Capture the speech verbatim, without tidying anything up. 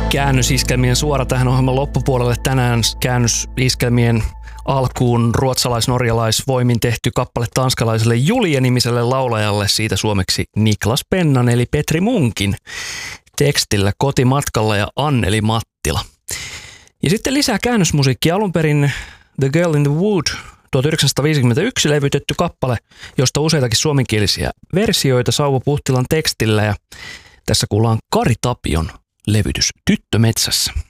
Käännösiskelmien suora tähän ohjelman loppupuolelle. Tänään käännösiskelmien alkuun ruotsalais-norjalais-voimin tehty kappale tanskalaiselle Julie-nimiselle laulajalle, siitä suomeksi Niklas Pennan eli Petri Munkin tekstillä Kotimatkalla ja Anneli Mattila. Ja sitten lisää käännösmusiikkia. Alun perin The Girl in the Wood tuhatyhdeksänsataaviisikymmentäyksi levytetty kappale, josta useitakin suomenkielisiä versioita Sauvo Puhtilan tekstillä, ja tässä kuullaan Kari Tapion levytys Tyttö metsässä.